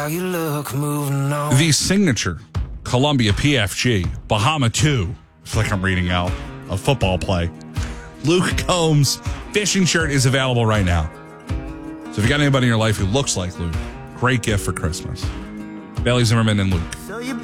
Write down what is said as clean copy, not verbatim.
how you look moving on. The signature Columbia PFG Bahama 2. I feel like I'm reading out a football play. Luke Combs fishing shirt is available right now. So if you got anybody in your life who looks like Luke, great gift for Christmas. Bailey Zimmerman and Luke.